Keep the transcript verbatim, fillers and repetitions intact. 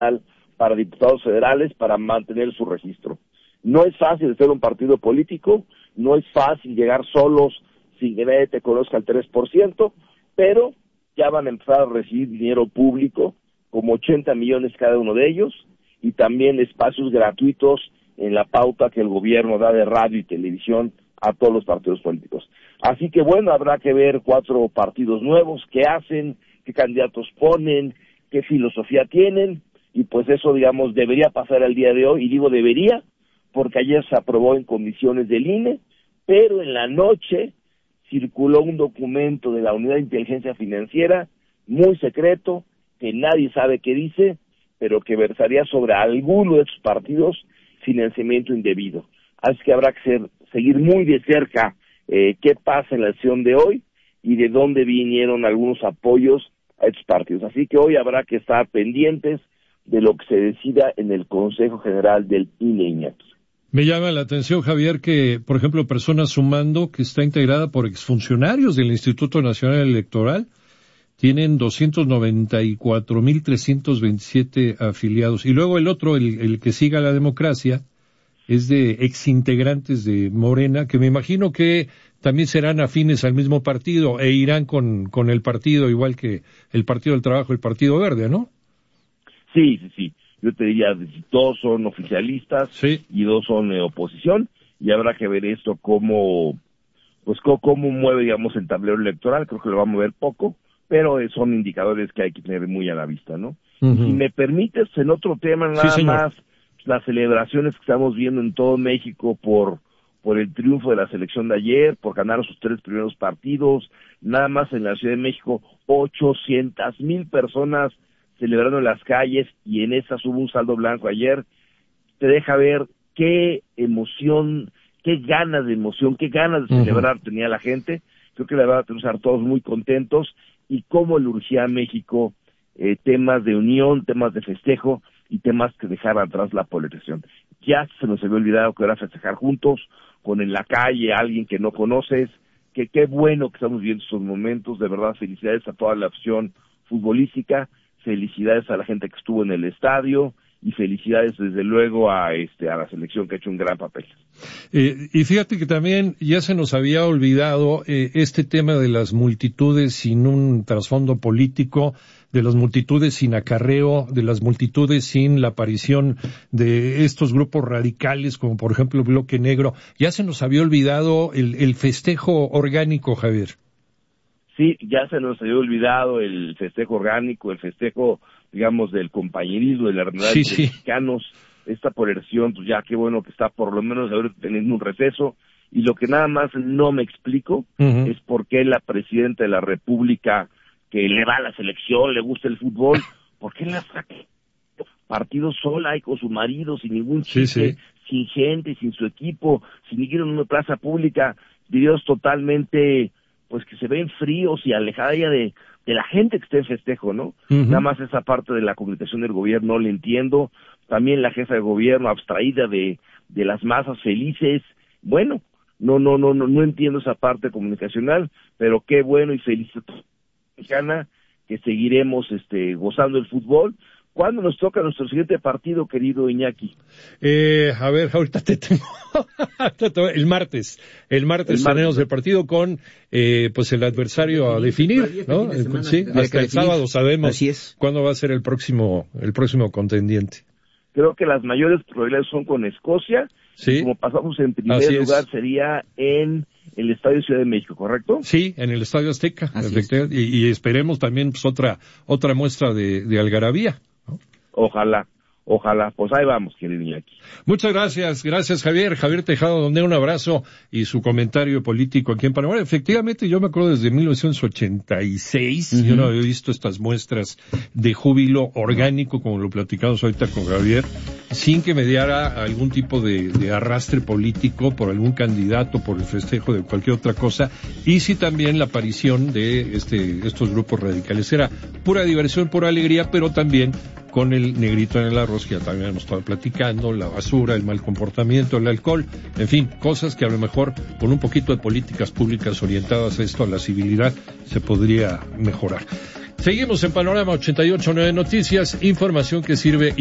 para diputados federales para mantener su registro. No es fácil ser un partido político, no es fácil llegar solos sin que nadie te conozca al tres por ciento, pero ya van a empezar a recibir dinero público, como ochenta millones cada uno de ellos, y también espacios gratuitos en la pauta que el gobierno da de radio y televisión a todos los partidos políticos. Así que bueno, habrá que ver cuatro partidos nuevos, qué hacen, qué candidatos ponen, qué filosofía tienen, y pues eso, digamos, debería pasar al día de hoy, y digo debería, porque ayer se aprobó en comisiones del I N E, pero en la noche circuló un documento de la Unidad de Inteligencia Financiera, muy secreto, que nadie sabe qué dice, pero que versaría sobre alguno de estos partidos financiamiento indebido. Así que habrá que ser, seguir muy de cerca eh, qué pasa en la sesión de hoy y de dónde vinieron algunos apoyos a estos partidos. Así que hoy habrá que estar pendientes de lo que se decida en el Consejo General del I N E, Iñaki. Me llama la atención, Javier, que, por ejemplo, Personas Sumando, que está integrada por exfuncionarios del Instituto Nacional Electoral, tienen doscientos noventa y cuatro mil trescientos veintisiete afiliados. Y luego el otro, el, el que siga la democracia, es de exintegrantes de Morena, que me imagino que también serán afines al mismo partido e irán con, con el partido, igual que el Partido del Trabajo, el Partido Verde, ¿no? Sí, sí, sí. Yo te diría, dos son oficialistas sí. y dos son eh, oposición, y habrá que ver esto cómo, pues cómo, cómo mueve, digamos, el tablero electoral. Creo que lo va a mover poco, pero eh, son indicadores que hay que tener muy a la vista, ¿no? Uh-huh. Y si me permites, en otro tema nada sí, más, las celebraciones que estamos viendo en todo México por por el triunfo de la selección de ayer, por ganar sus tres primeros partidos, nada más en la Ciudad de México, ochocientas mil personas celebrando en las calles, y en esas hubo un saldo blanco ayer. Te deja ver qué emoción, qué ganas de emoción, qué ganas de celebrar uh-huh. tenía la gente. Creo que la verdad tenemos que estar todos muy contentos, y cómo le urgía a México eh, temas de unión, temas de festejo y temas que dejar atrás la polarización. Ya se nos había olvidado que era festejar juntos, con en la calle a alguien que no conoces, que qué bueno que estamos viendo estos momentos. De verdad, felicidades a toda la afición futbolística, felicidades a la gente que estuvo en el estadio, y felicidades desde luego a este a la selección, que ha hecho un gran papel. Eh, y fíjate que también ya se nos había olvidado eh, este tema de las multitudes sin un trasfondo político, de las multitudes sin acarreo, de las multitudes sin la aparición de estos grupos radicales, como por ejemplo el Bloque Negro. Ya se nos había olvidado el, el festejo orgánico, Javier. Sí, ya se nos había olvidado el festejo orgánico, el festejo, digamos, del compañerismo, de la realidad sí, de sí. los mexicanos. Esta polarización, pues ya qué bueno que está por lo menos ahora teniendo un receso. Y lo que nada más no me explico uh-huh. es por qué la presidenta de la República, que le va a la selección, le gusta el fútbol, ¿por qué la saca partido sola y con su marido, sin ningún chiste, sí, sí. sin gente, sin su equipo, sin ni siquiera en una plaza pública? Videos totalmente, pues que se ven fríos y alejada ya de, de la gente que está en festejo, ¿no? Uh-huh. Nada más esa parte de la comunicación del gobierno no le entiendo. También la jefa de gobierno abstraída de, de las masas felices. Bueno, no, no, no, no, no entiendo esa parte comunicacional, pero qué bueno y feliz mexicana que seguiremos este gozando el fútbol. ¿Cuándo nos toca nuestro siguiente partido, querido Iñaki? Eh, a ver, ahorita te tengo. el martes. El martes tenemos el partido con eh, pues el adversario a definir, ¿no? De sí, hasta el sábado sabemos cuándo va a ser el próximo el próximo contendiente. Creo que las mayores probabilidades son con Escocia. Sí. Como pasamos en primer Así lugar, es. sería en el Estadio Ciudad de México, ¿correcto? Sí, en el Estadio Azteca. Y, y esperemos también pues otra otra muestra de, de algarabía, ¿no? Ojalá, ojalá. Pues ahí vamos, querido Iñaki. Muchas gracias, gracias Javier. Javier Tejado Donde, un abrazo, y su comentario político aquí en Panamá. Efectivamente, yo me acuerdo desde mil novecientos ochenta y seis, uh-huh. yo no había visto estas muestras de júbilo orgánico, como lo platicamos ahorita con Javier, sin que me diera algún tipo de, de arrastre político por algún candidato, por el festejo de cualquier otra cosa, y sí también la aparición de este estos grupos radicales. Era pura diversión, pura alegría, pero también con el negrito en el arroz, que ya también hemos estado platicando, la basura, el mal comportamiento, el alcohol, en fin, cosas que a lo mejor con un poquito de políticas públicas orientadas a esto, a la civilidad, se podría mejorar. Seguimos en Panorama ochenta y ocho punto nueve Noticias, información que sirve